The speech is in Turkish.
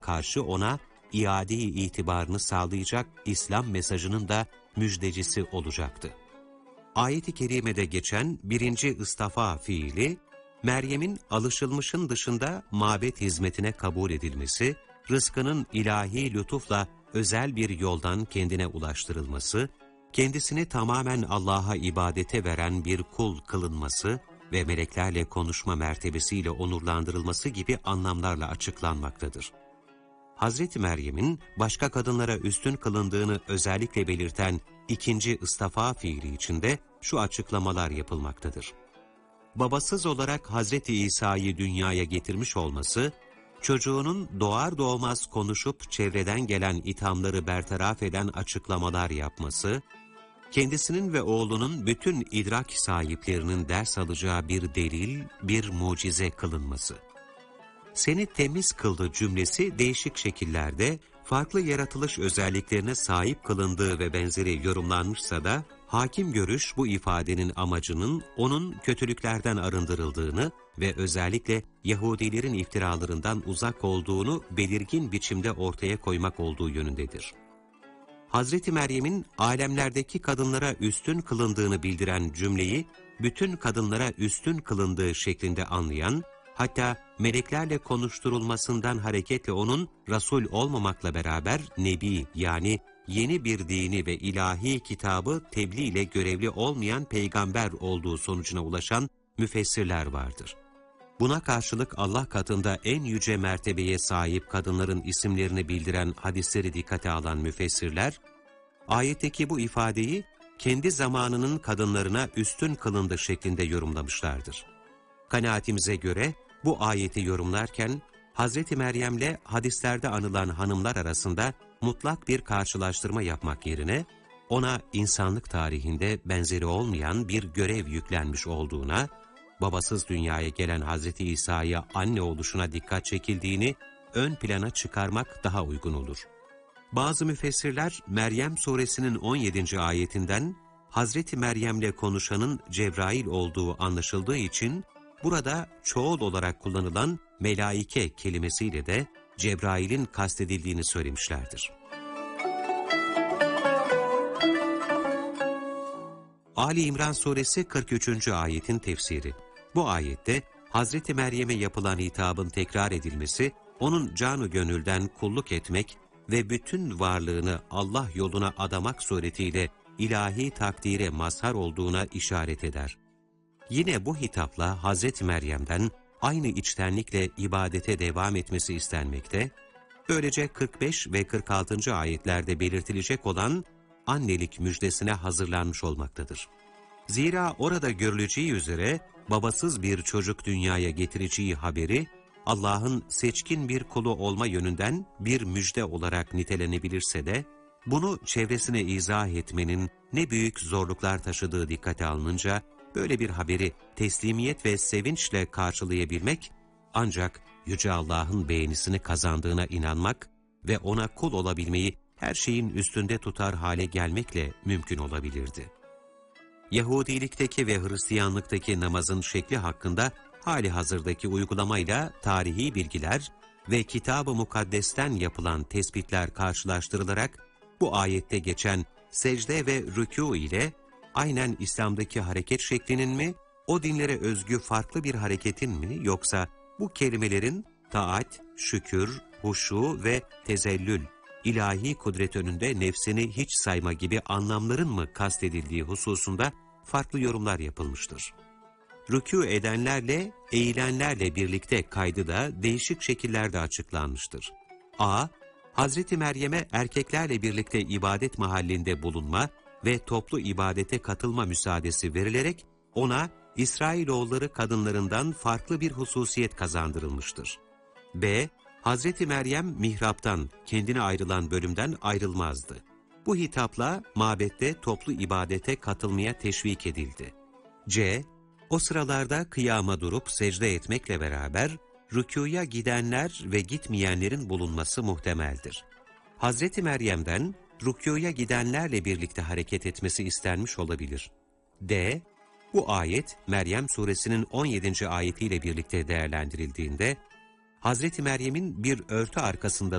karşı ona iade-i itibarını sağlayacak İslam mesajının da müjdecisi olacaktı. Ayet-i kerimede geçen birinci istafa fiili, Meryem'in alışılmışın dışında mabet hizmetine kabul edilmesi, rızkının ilahi lütufla özel bir yoldan kendine ulaştırılması, kendisini tamamen Allah'a ibadete veren bir kul kılınması ve meleklerle konuşma mertebesiyle onurlandırılması gibi anlamlarla açıklanmaktadır. Hazreti Meryem'in başka kadınlara üstün kılındığını özellikle belirten ikinci istafa fiili içinde şu açıklamalar yapılmaktadır. Babasız olarak Hazreti İsa'yı dünyaya getirmiş olması, çocuğunun doğar doğmaz konuşup çevreden gelen ithamları bertaraf eden açıklamalar yapması, kendisinin ve oğlunun bütün idrak sahiplerinin ders alacağı bir delil, bir mucize kılınması. Seni temiz kıldı cümlesi değişik şekillerde, farklı yaratılış özelliklerine sahip kılındığı ve benzeri yorumlanmışsa da, hakim görüş bu ifadenin amacının onun kötülüklerden arındırıldığını ve özellikle Yahudilerin iftiralarından uzak olduğunu belirgin biçimde ortaya koymak olduğu yönündedir. Hazreti Meryem'in alemlerdeki kadınlara üstün kılındığını bildiren cümleyi, bütün kadınlara üstün kılındığı şeklinde anlayan, hatta meleklerle konuşturulmasından hareketle onun Resul olmamakla beraber Nebi yani yeni bir dini ve ilahi kitabı tebliğ ile görevli olmayan peygamber olduğu sonucuna ulaşan müfessirler vardır. Buna karşılık Allah katında en yüce mertebeye sahip kadınların isimlerini bildiren hadisleri dikkate alan müfessirler, ayetteki bu ifadeyi kendi zamanının kadınlarına üstün kılındı şeklinde yorumlamışlardır. Kanaatimize göre bu ayeti yorumlarken Hazreti Meryem'le hadislerde anılan hanımlar arasında mutlak bir karşılaştırma yapmak yerine ona insanlık tarihinde benzeri olmayan bir görev yüklenmiş olduğuna, babasız dünyaya gelen Hazreti İsa'ya anne oluşuna dikkat çekildiğini ön plana çıkarmak daha uygun olur. Bazı müfessirler Meryem suresinin 17. ayetinden Hazreti Meryem'le konuşanın Cebrail olduğu anlaşıldığı için burada çoğul olarak kullanılan melaike kelimesiyle de Cebrail'in kastedildiğini söylemişlerdir. Ali İmran suresi 43. ayetin tefsiri. Bu ayette Hazreti Meryem'e yapılan hitabın tekrar edilmesi, onun canı gönülden kulluk etmek ve bütün varlığını Allah yoluna adamak suretiyle ilahi takdire mazhar olduğuna işaret eder. Yine bu hitapla Hazreti Meryem'den aynı içtenlikle ibadete devam etmesi istenmekte, böylece 45 ve 46. ayetlerde belirtilecek olan annelik müjdesine hazırlanmış olmaktadır. Zira orada görüleceği üzere babasız bir çocuk dünyaya getireceği haberi, Allah'ın seçkin bir kulu olma yönünden bir müjde olarak nitelenebilirse de, bunu çevresine izah etmenin ne büyük zorluklar taşıdığı dikkate alınınca, böyle bir haberi teslimiyet ve sevinçle karşılayabilmek, ancak Yüce Allah'ın beğenisini kazandığına inanmak ve ona kul olabilmeyi her şeyin üstünde tutar hale gelmekle mümkün olabilirdi. Yahudilikteki ve Hristiyanlıktaki namazın şekli hakkında hali hazırdaki uygulamayla tarihi bilgiler ve Kitab-ı Mukaddes'ten yapılan tespitler karşılaştırılarak bu ayette geçen secde ve rükû ile aynen İslam'daki hareket şeklinin mi, o dinlere özgü farklı bir hareketin mi, yoksa bu kelimelerin taat, şükür, huşu ve tezellül, ilahi kudret önünde nefsini hiç sayma gibi anlamların mı kastedildiği hususunda farklı yorumlar yapılmıştır. Rükû edenlerle, eğilenlerle birlikte kaydı da değişik şekillerde açıklanmıştır. A. Hazreti Meryem'e erkeklerle birlikte ibadet mahallinde bulunma ve toplu ibadete katılma müsaadesi verilerek ona İsrailoğulları kadınlarından farklı bir hususiyet kazandırılmıştır. B. Hazreti Meryem mihraptan, kendine ayrılan bölümden ayrılmazdı. Bu hitapla mabette toplu ibadete katılmaya teşvik edildi. C. O sıralarda kıyama durup secde etmekle beraber rükûya gidenler ve gitmeyenlerin bulunması muhtemeldir. Hazreti Meryem'den rükûya gidenlerle birlikte hareket etmesi istenmiş olabilir. D. Bu ayet Meryem suresinin 17. ayetiyle birlikte değerlendirildiğinde Hazreti Meryem'in bir örtü arkasında